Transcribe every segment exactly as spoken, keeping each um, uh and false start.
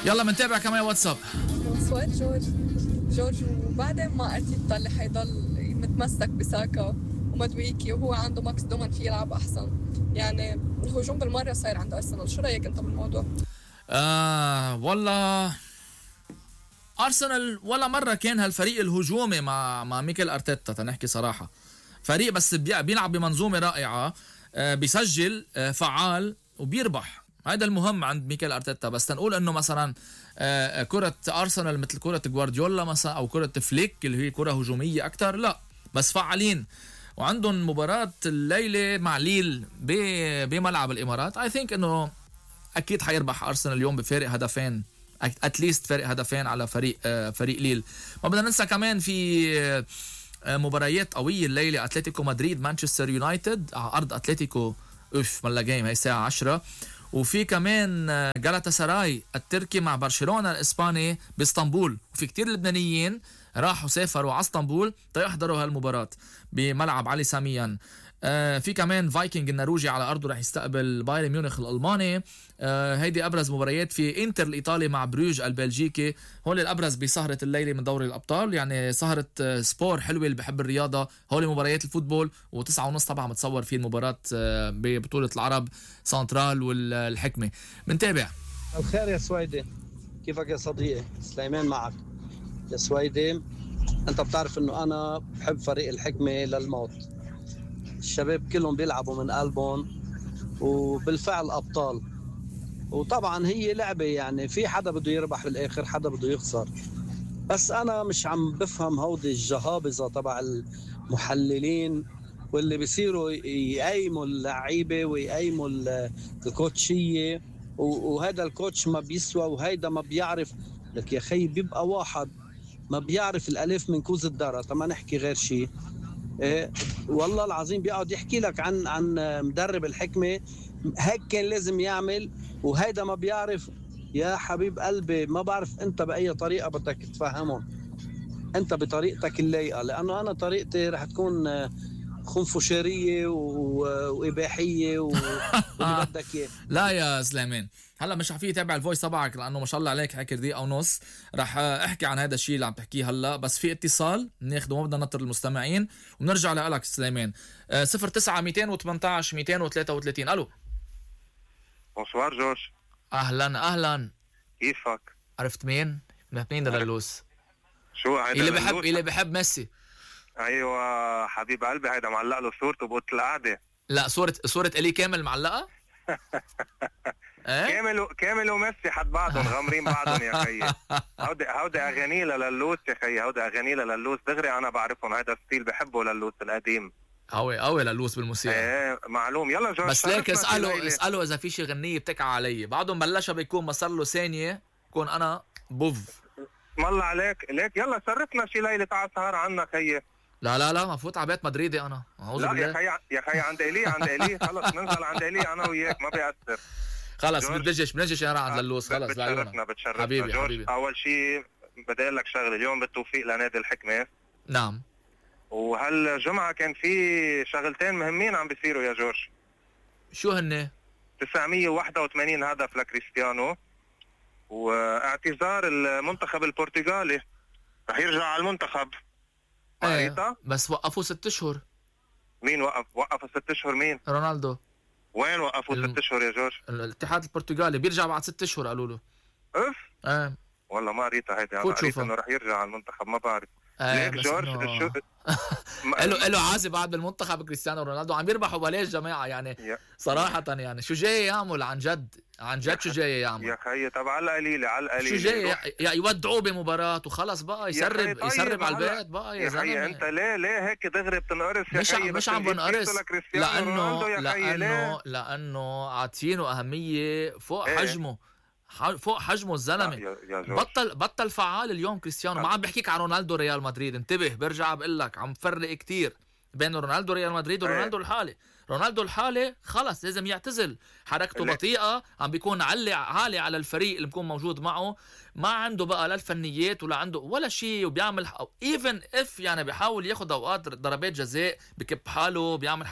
يلا منتابع كمان واتساب. سؤال جورج جورج وبعدين ما ارتيتا اللي حيضل متمسك بساكا ومدويكي وهو عنده ماكس دومان فيه يلعب احسن، يعني الهجوم بالمره صاير عند ارسنال، شو رايك انت بالموضوع؟ آه والله ارسنال ولا مره كان هالفريق الهجومي مع مع ميكل ارتيتا، تنحكي صراحه فريق بس بيلعب بمنظومه رائعه، آه بيسجل، آه فعال وبيربح، هذا المهم عند ميكل ارتيتا. بس تنقول انه مثلا آه كره ارسنال مثل كره جوارديولا مثلا او كره فليك اللي هي كره هجوميه اكثر، لا بس فعالين. وعندهم مباراه الليله مع ليل بملعب الامارات، اي ثينك انه اكيد حيربح ارسنال اليوم بفارق هدفين، اتليست فارق هدفين على فريق آه فريق ليل. ما بدنا ننسى كمان في آه مباريات قويه الليله، اتلتيكو مدريد مانشستر يونايتد على ارض اتلتيكو، اوف ملا جيم هي الساعه عشرة. وفي كمان جالاتا سراي التركي مع برشلونه الاسباني باسطنبول، وفي كتير لبنانيين راحوا سافروا على اسطنبول تيحضروا هالمباراه بملعب علي ساميان. آه في كمان فايكنج النرويجي على ارضه رح يستقبل بايرن ميونخ الالماني. آه هيدي ابرز مباريات. في انتر الايطالي مع بروج البلجيكي، هول الابرز بسهره الليله من دوري الابطال، يعني سهره آه سبور حلوه اللي بحب الرياضه، هول مباريات الفوتبول. وتسعة ونص طبعا متصور في المباراه آه ببطوله العرب سنترال والحكمه. بنتابع. الخير يا سويدي، كيفك يا صديقي؟ سليمان معك يا سويدي. انت بتعرف انه انا بحب فريق الحكمه للموت، الشباب كلهم بيلعبوا من قلبهم وبالفعل أبطال. وطبعا هي لعبة، يعني في حدا بده يربح بالآخر حدا بده يخسر، بس أنا مش عم بفهم هودي الجهابزة تبع المحللين واللي بيصيروا يقيموا اللعيبة ويقيموا الكوتشية، وهذا الكوتش ما بيسوى وهيدا ما بيعرف. لك يا خي بيبقى واحد ما بيعرف الألف من كوز الدارة، ما نحكي غير شيء. إيه والله العظيم بيقعد يحكي لك عن عن مدرب الحكمة هيك كان لازم يعمل، وهيدا ما بيعرف. يا حبيب قلبي ما بعرف انت بأي طريقة بدك تفهمهم، انت بطريقتك اللايقة، لأنه أنا طريقتي رح تكون خنفشارية وإباحية واللي بدك إياه. لا يا سليمان، هلا مش رح فيه تابع الفويس تبعك لانه ما شاء الله عليك حكي دقيقه ونص، رح احكي عن هذا الشيء اللي عم تحكيه هلا. بس في اتصال بناخده، ما بدنا نطر المستمعين وبنرجع لك سليمان. أه صفر تسعة مئتين وثمانية عشر مئتين وثلاثة وثلاثين. الو بونسوار جورج. اهلا اهلا، كيفك؟ عرفت مين؟ مين للوس؟ شو هيدا اللي بحب اللي بحب ميسي؟ ايوه حبيب قلبي، هيدا معلق له صورته بوت القعده. لا صورة صورة إلي كامل معلقة. ايه؟ كامل كامل وميسي حد بعضهم غامرين بعضهم يا خيي. هودي هودي اغاني للوس يا خيي، هودي اغاني للوس دغري انا بعرفهم، هذا ستيل بحبه للوس القديم. قوي قوي للوس بالموسيقى. ايه معلوم. يلا جورج، بس ليك اساله اساله اذا في شي غنيه بتقع علي، بعدهم بلشها بيكون ما صار له ثانيه كون انا بوف. والله عليك ليك، يلا شرفنا شي ليله تعال سهر عنا خيي. لا لا لا ما فوت على بيت مدريدي انا. لا يا خي يا خي عند إلي عند إلي خلص ننزل عند إلي انا وياك ما بيأثر. خلص بندجش بندجش انا عند للوس خلص. بتشرفنا بتشرفنا حبيبي جورج. حبيبي. اول شيء بدي اقول لك شغله، اليوم بالتوفيق لنادي الحكمه. نعم. وهالجمعه كان في شغلتين مهمين عم بيصيروا يا جورج. شو هن؟ تسعمية وواحد وثمانين هدف لكريستيانو، واعتذار المنتخب البرتغالي رح يرجع على المنتخب. ايه بس وقفوا ست اشهر. مين وقف؟ وقفوا ست اشهر مين؟ رونالدو. وين وقفوا الم... ست اشهر يا جورج؟ الاتحاد البرتغالي بيرجع بعد ست اشهر قالوا له. اف؟ ايه والله ما قريتها هيدي، انا قريت انه رح يرجع على المنتخب، ما بعرف. ليك جورج إنه... شو له له عازي بعد بالمنتخب كريستيانو رونالدو عم يربحوا بلاش جماعه يعني صراحه يعني شو جاي يعمل عن جد عن جد شو جاي يعمل يا خيي؟ طب على القليله على القليله شو جاي يا يودعوه بمباراه وخلص بقى يسرب يسرب على البيت بقى يا زلمه. انت ليه ليه هيك دغري بتنقرص يا مش خيي؟ مش عم بنقرص لانه لانه ليه؟ لانه عاطينه اهميه فوق ايه؟ حجمه فوق حجمه الزلمه. بطل بطل فعال اليوم كريستيانو. ما عم بحكيك عن رونالدو ريال مدريد، انتبه برجع بقول لك عم فرق كتير بين رونالدو ريال مدريد ورونالدو الحالي. رونالدو الحالي خلص لازم يعتزل، حركته بطيئه، عم بيكون علي عالي على الفريق اللي بيكون موجود معه، ما عنده بقى لا الفنيات ولا عنده ولا شيء، وبيعمل ايفن اف يعني بيحاول ياخذ اوقات ضربات جزاء بكب حاله بيعمل ح...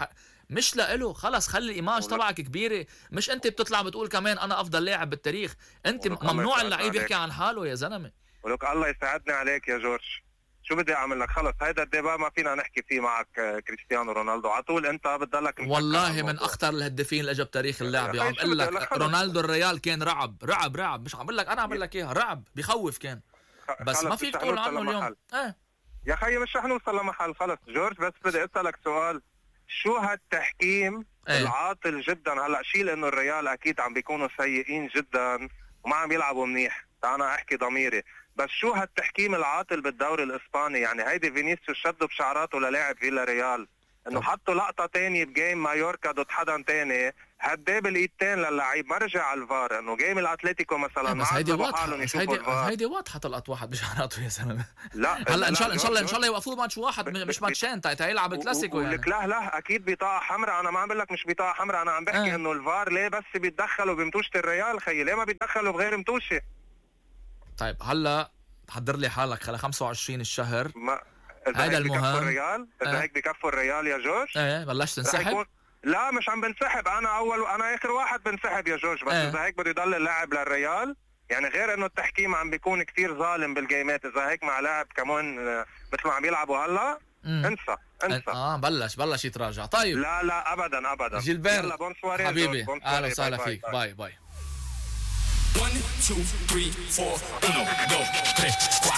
مش لإله. خلص خلي الايماج تبعك كبيره، مش انت بتطلع بتقول كمان انا افضل لاعب بالتاريخ. انت ممنوع اللعيب يحكي عن حاله يا زلمه. ولك الله يساعدني عليك يا جورج، شو بدي اعمل لك؟ خلص هيدا الديبا ما فينا نحكي فيه معك. كريستيانو رونالدو على طول انت بتضلك والله من اخطر الهدافين اللي اجى بتاريخ اللعبه. عم اقول لك رونالدو الريال كان رعب رعب رعب، مش عم اقول لك انا عم اقول لك اياها رعب بيخوف كان، بس ما فيك تقول عنه اليوم. ايه يا خيي مش رح نوصل لمحل. خلص جورج بس بدي اسالك سؤال، شو هالتحكيم ايه؟ العاطل جدا هلا. شيل انه الريال اكيد عم بيكونوا سيئين جدا وما عم يلعبوا منيح، انا احكي ضميري، بس شو هالتحكيم العاطل بالدوري الاسباني؟ يعني هيدي فينيسيوس شدوا بشعراته للاعب فيلا ريال، انه حطوا لقطه تانية بجيم مايوركا ضد حدا تاني هداه بالايدتين للعيب، ما رجع على الفار. انه جيم الاتليتيكو مثلا بس هيدي واضحه، بس هيدي هيدي واضحه طلعت واحد بشعراته يا زلمه. لا هلا ان شاء الله ان شاء الله ان شاء الله يوقفوه ماتش واحد مش ماتشين تا يلعب كلاسيكو يعني. لا لا اكيد بطاقه حمراء، انا ما عم بقول لك مش بطاقه حمراء، انا عم بحكي اه. انه الفار ليه بس بيتدخلوا بمتوشه الريال خيي؟ ليه ما بيتدخلوا بغير متوشه؟ طيب هلا حضر لي حالك على خمسة وعشرين الشهر. ما هذا المهم. الريال اذا اه. هيك بكفوا الريال يا جورج. ايه بلشت تنسحب؟ لا مش عم بنسحب، انا اول انا اخر واحد بنسحب يا جورج، بس اه. اذا هيك بده يضل اللاعب للريال يعني، غير انه التحكيم عم بيكون كتير ظالم بالجيمات، اذا هيك مع لاعب كمان مثل ما عم يلعبوا هلا مم. انسى انسى اه بلش بلش يتراجع. طيب لا لا ابدا ابدا. جيلبير حبيبي اهلا وسهلا فيك. باي باي. one two three four uno dos tres